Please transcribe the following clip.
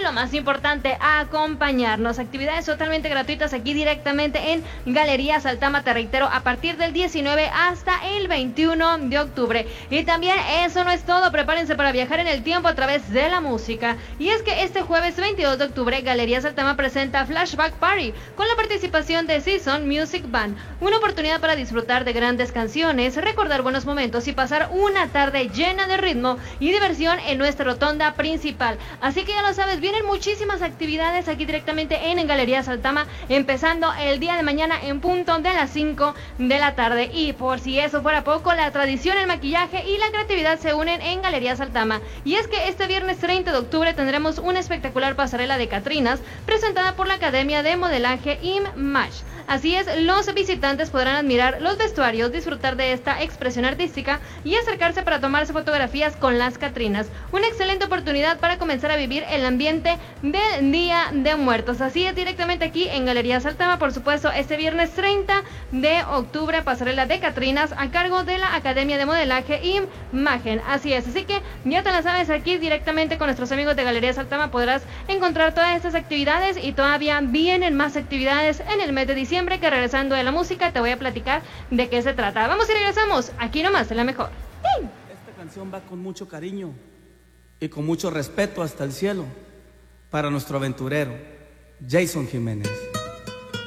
lo más importante, acompañarnos. Actividades totalmente gratuitas aquí directamente en Galerías Altama, te reitero, a partir del 19 hasta el 21 de octubre. Y también eso no es todo, prepárense para viajar en el tiempo a través de la música. Y es que este jueves 22 de octubre, Galerías Altama presenta Flashback Party con la participación de Season Music Band. Una oportunidad para disfrutar de grandes canciones, recordar buenos momentos y pasar una tarde llena de ritmo y diversión en nuestra rotonda principal. Así que ya lo sabes, vienen muchísimas actividades aquí directamente en Galerías Altama, empezando el día de mañana en punto de las 5 de la tarde. Y por si eso fuera poco, la tradición, el maquillaje y la creatividad se unen en Galerías Altama. Y es que este viernes 30 de octubre tendremos una espectacular pasarela de Catrinas presentada por la Academia de Modelaje IMMASH. Así es, los visitantes podrán admirar los vestuarios, disfrutar de esta expresión artística y acercarse para tomarse fotografías con las Catrinas. Una excelente oportunidad para comenzar a vivir el ambiente del Día de Muertos. Así es, directamente aquí en Galerías Altama, por supuesto, este viernes 30 de octubre, pasarela de Catrinas a cargo de la Academia de Modelaje Imagen. Así es, así que ya te la sabes, aquí directamente con nuestros amigos de Galerías Altama podrás encontrar todas estas actividades y todavía vienen más actividades en el mes de diciembre, que regresando de la música te voy a platicar de qué se trata. Vamos y regresamos, aquí nomás en La Mejor. Esta canción va con mucho cariño y con mucho respeto hasta el cielo para nuestro aventurero Jason Jiménez.